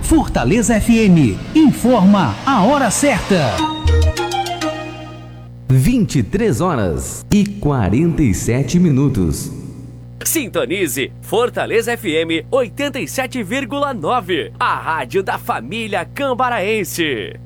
Fortaleza FM informa a hora certa. 23h47. Sintonize Fortaleza FM 87,9, a rádio da família cambaraense.